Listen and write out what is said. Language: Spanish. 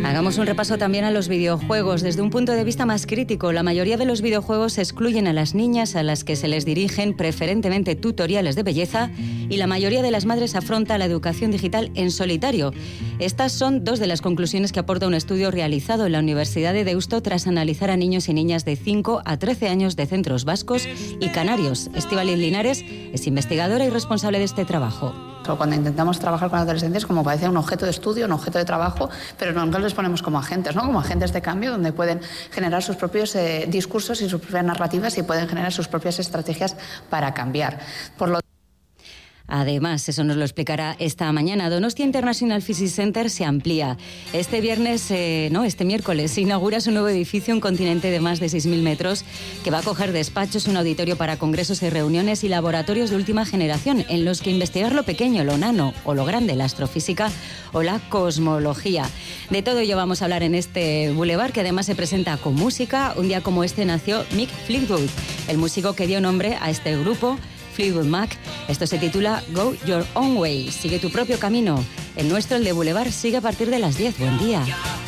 Hagamos un repaso también a los videojuegos. Desde un punto de vista más crítico, la mayoría de los videojuegos excluyen a las niñas a las que se les dirigen preferentemente tutoriales de belleza y la mayoría de las madres afronta la educación digital en solitario. Estas son dos de las conclusiones que aporta un estudio realizado en la Universidad de Deusto tras analizar a niños y niñas de 5 a 13 años de centros vascos y canarios. Estíbaliz Linares es investigadora y responsable de este trabajo. Cuando intentamos trabajar con adolescentes, como parece un objeto de estudio, un objeto de trabajo, pero nunca les ponemos como agentes, ¿no? Como agentes de cambio, donde pueden generar sus propios discursos y sus propias narrativas y pueden generar sus propias estrategias para cambiar. Además, eso nos lo explicará esta mañana. Donostia International Physics Center se amplía. Este miércoles se inaugura su nuevo edificio, un continente de más de 6.000 metros, que va a acoger despachos, un auditorio para congresos y reuniones y laboratorios de última generación, en los que investigar lo pequeño, lo nano o lo grande, la astrofísica o la cosmología. De todo ello vamos a hablar en este Boulevard, que además se presenta con música. Un día como este nació Mick Fleetwood, el músico que dio nombre a este grupo, Fleetwood Mac. Esto se titula Go Your Own Way, sigue tu propio camino. El nuestro, el de Boulevard, sigue a partir de las 10. Buen día.